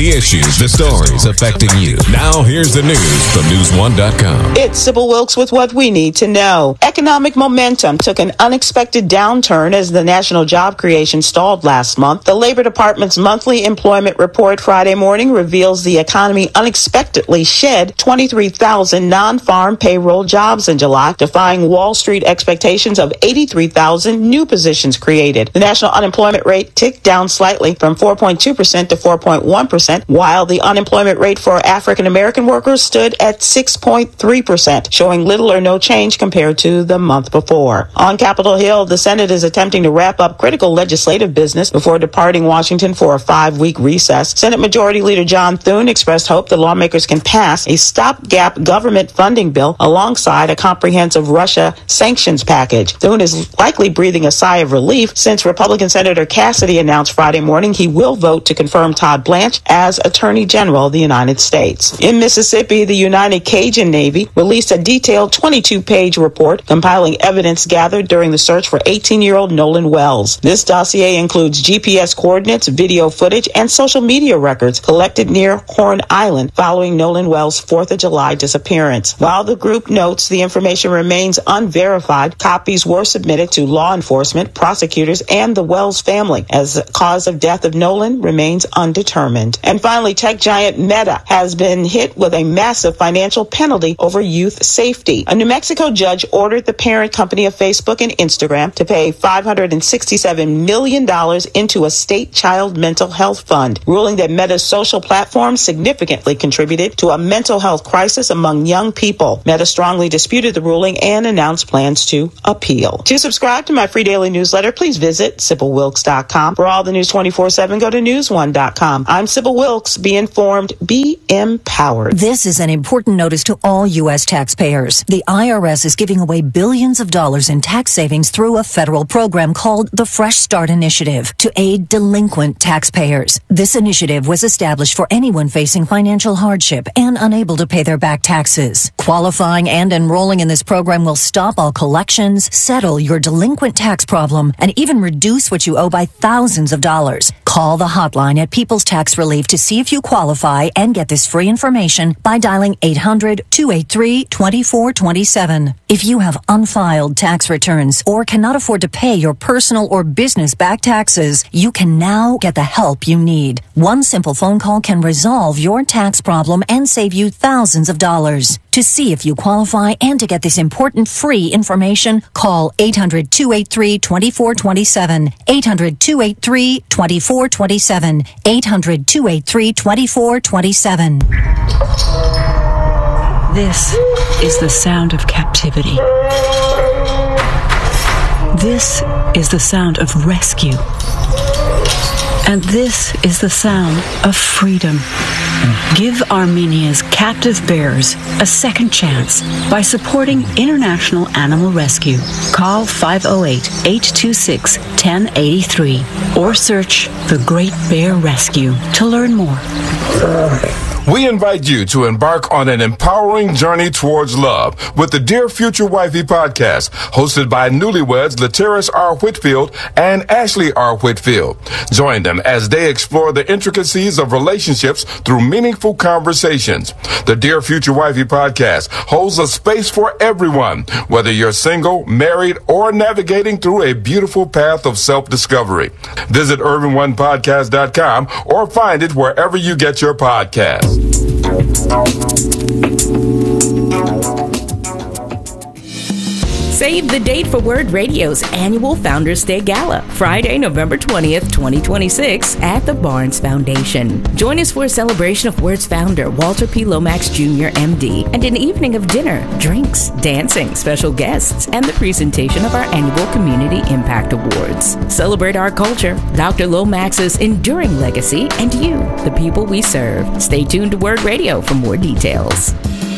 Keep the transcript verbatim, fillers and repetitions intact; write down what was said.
The issues, the stories affecting you. Now here's the news from news one dot com. It's Sybil Wilkes with what we need to know. Economic momentum took an unexpected downturn as the national job creation stalled last month. The Labor Department's monthly employment report Friday morning reveals the economy unexpectedly shed twenty-three thousand non-farm payroll jobs in July, defying Wall Street expectations of eighty-three thousand new positions created. The national unemployment rate ticked down slightly from four point two percent to four point one percent, while the unemployment rate for African American workers stood at six point three percent, showing little or no change compared to the month before. On Capitol Hill, the Senate is attempting to wrap up critical legislative business before departing Washington for a five-week recess. Senate Majority Leader John Thune expressed hope that lawmakers can pass a stopgap government funding bill alongside a comprehensive Russia sanctions package. Thune is likely breathing a sigh of relief since Republican Senator Cassidy announced Friday morning he will vote to confirm Todd Blanche as Attorney General of the United States. In Mississippi, the United Cajun Navy released a detailed twenty-two page report compiling evidence gathered during the search for eighteen-year-old Nolan Wells. This dossier includes G P S coordinates, video footage, and social media records collected near Horn Island following Nolan Wells' fourth of July disappearance. While the group notes the information remains unverified, copies were submitted to law enforcement, prosecutors, and the Wells family, as the cause of death of Nolan remains undetermined. And finally, tech giant Meta has been hit with a massive financial penalty over youth safety. A New Mexico judge ordered the parent company of Facebook and Instagram to pay five hundred sixty-seven million dollars into a state child mental health fund, ruling that Meta's social platform significantly contributed to a mental health crisis among young people. Meta strongly disputed the ruling and announced plans to appeal. To subscribe to my free daily newsletter, please visit Sybil Wilkes dot com. For all the news twenty-four seven, go to news one dot com. I'm Sybil Wilkes. Be informed, be empowered. This is an important notice to all U S taxpayers. The I R S is giving away billions of dollars in tax savings through a federal program called the Fresh Start Initiative to aid delinquent taxpayers. This initiative was established for anyone facing financial hardship and unable to pay their back taxes. Qualifying and enrolling in this program will stop all collections, settle your delinquent tax problem, and even reduce what you owe by thousands of dollars. Call the hotline at People's Tax Relief to see if you qualify and get this free information by dialing eight hundred, two eight three, two four two seven. If you have unfiled tax returns or cannot afford to pay your personal or business back taxes, you can now get the help you need. One simple phone call can resolve your tax problem and save you thousands of dollars. To see if you qualify and to get this important free information, call eight hundred, two eight three, two four two seven, eight hundred, two eight three, two four two seven, eight hundred, two eight three, two four two seven. This is the sound of captivity. This is the sound of rescue. And this is the sound of freedom. Give Armenia's captive bears a second chance by supporting International Animal Rescue. Call five oh eight, eight two six, one oh eight three or search The Great Bear Rescue to learn more. We invite you to embark on an empowering journey towards love with the Dear Future Wifey podcast, hosted by newlyweds Lateris R. Whitfield and Ashley R. Whitfield. Join them as they explore the intricacies of relationships through meaningful conversations. The Dear Future Wifey podcast holds a space for everyone, whether you're single, married, or navigating through a beautiful path of self-discovery. Visit urban one podcast dot com or find it wherever you get your podcasts. Save the date for Word Radio's annual Founders Day Gala, Friday, November twentieth, twenty twenty-six, at the Barnes Foundation. Join us for a celebration of Word's founder, Walter P. Lomax Junior M D, and an evening of dinner, drinks, dancing, special guests, and the presentation of our annual Community Impact Awards. Celebrate our culture, Doctor Lomax's enduring legacy, and you, the people we serve. Stay tuned to Word Radio for more details.